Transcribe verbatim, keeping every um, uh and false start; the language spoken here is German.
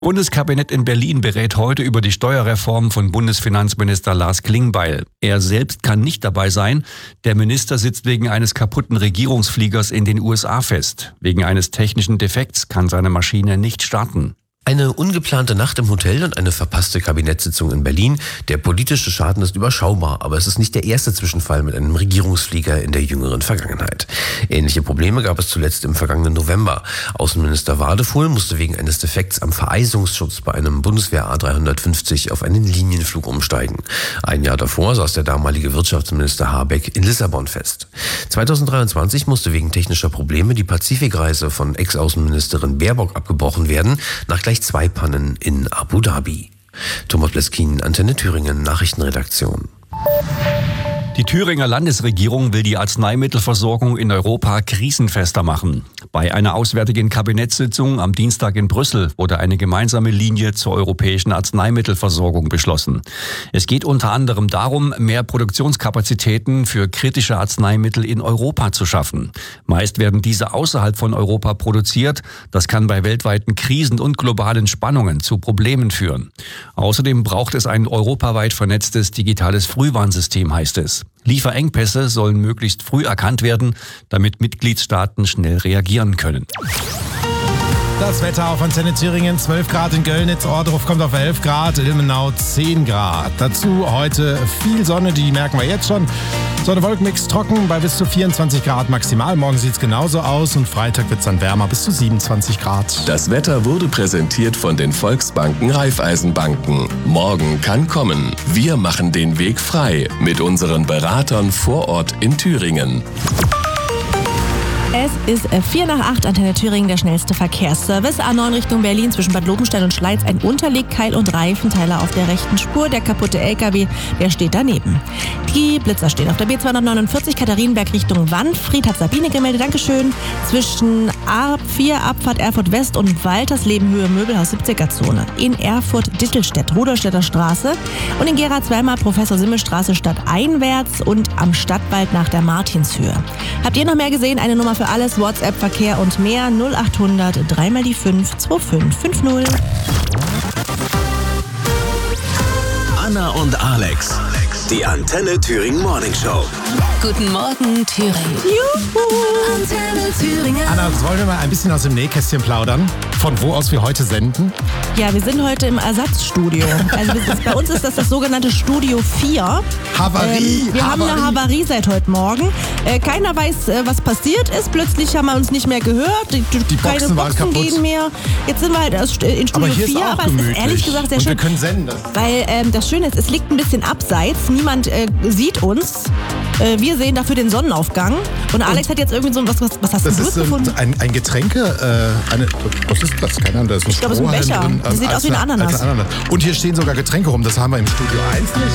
Bundeskabinett in Berlin berät heute über die Steuerreform von Bundesfinanzminister Lars Klingbeil. Er selbst kann nicht dabei sein. Der Minister sitzt wegen eines kaputten Regierungsfliegers in den U S A fest. Wegen eines technischen Defekts kann seine Maschine nicht starten. Eine ungeplante Nacht im Hotel und eine verpasste Kabinettssitzung in Berlin. Der politische Schaden ist überschaubar, aber es ist nicht der erste Zwischenfall mit einem Regierungsflieger in der jüngeren Vergangenheit. Ähnliche Probleme gab es zuletzt im vergangenen November. Außenminister Wadefuhl musste wegen eines Defekts am Vereisungsschutz bei einem Bundeswehr A dreihundertfünfzig auf einen Linienflug umsteigen. Ein Jahr davor saß der damalige Wirtschaftsminister Habeck in Lissabon fest. zweitausenddreiundzwanzig musste wegen technischer Probleme die Pazifikreise von Ex-Außenministerin Baerbock abgebrochen werden, nach gleich zwei Pannen in Abu Dhabi. Thomas Bleskin, Antenne Thüringen, Nachrichtenredaktion. Die Thüringer Landesregierung will die Arzneimittelversorgung in Europa krisenfester machen. Bei einer auswärtigen Kabinettssitzung am Dienstag in Brüssel wurde eine gemeinsame Linie zur europäischen Arzneimittelversorgung beschlossen. Es geht unter anderem darum, mehr Produktionskapazitäten für kritische Arzneimittel in Europa zu schaffen. Meist werden diese außerhalb von Europa produziert. Das kann bei weltweiten Krisen und globalen Spannungen zu Problemen führen. Außerdem braucht es ein europaweit vernetztes digitales Frühwarnsystem, heißt es. Lieferengpässe sollen möglichst früh erkannt werden, damit Mitgliedstaaten schnell reagieren können. Das Wetter auf Antenne Thüringen, zwölf Grad in Göllnitz, Ohrdruf kommt auf elf Grad, Ilmenau zehn Grad. Dazu heute viel Sonne, die merken wir jetzt schon. Sonne-Wolkenmix trocken bei bis zu vierundzwanzig Grad maximal. Morgen sieht es genauso aus und Freitag wird es dann wärmer bis zu siebenundzwanzig Grad. Das Wetter wurde präsentiert von den Volksbanken Raiffeisenbanken. Morgen kann kommen. Wir machen den Weg frei mit unseren Beratern vor Ort in Thüringen. Es ist vier nach acht, Antenne Thüringen, der schnellste Verkehrsservice. A neun Richtung Berlin zwischen Bad Lobenstein und Schleiz. Ein Unterlegkeil und Reifenteiler auf der rechten Spur. Der kaputte L K W, der steht daneben. Die Blitzer stehen auf der B zweihundertneunundvierzig Katharinenberg Richtung Wandfried. Hat Sabine gemeldet, Dankeschön. Zwischen A vier Abfahrt Erfurt West und Waltersleben Höhe Möbelhaus siebziger Zone. In Erfurt Dittelstedt, Rudolstädter Straße. Und in Gera zweimal Professor Simmel Straße stadteinwärts und am Stadtwald nach der Martinshöhe. Habt ihr noch mehr gesehen? Eine Nummer für alles, WhatsApp, Verkehr und mehr, null achthundert, drei mal die fünf, zwei fünf fünf null. Anna und Alex, die Antenne Thüringen Morning Show. Guten Morgen, Thüringen. Juhu! Antenne Thüringen. Anna, wollen wir mal ein bisschen aus dem Nähkästchen plaudern? Von wo aus wir heute senden? Ja, wir sind heute im Ersatzstudio. Also das ist, bei uns ist das das sogenannte Studio vier. Havarie! Ähm, wir Havarie. haben eine Havarie seit heute Morgen. Äh, keiner weiß, äh, was passiert ist. Plötzlich haben wir uns nicht mehr gehört. Die, Die keine Boxen waren Boxen kaputt. gehen mehr. Jetzt sind wir halt erst in Studio Aber hier vier. ist auch aber gemütlich. es ist ehrlich gesagt sehr und schön. wir können senden. Weil ähm, das Schöne ist, es liegt ein bisschen abseits. Niemand äh, sieht uns. Äh, wir sehen dafür den Sonnenaufgang. Und Alex und hat jetzt irgendwie so was, was, was hast das du ist gefunden? ein, ein Getränke, äh, eine, was ist das? Keine Ahnung, da ist ein Ich glaube, es ist ein Strohhalm Becher. drin. Das sieht als aus wie ein eine- Ananas. als eine Ananas. Und hier stehen sogar Getränke rum, das haben wir im Studio eins nicht.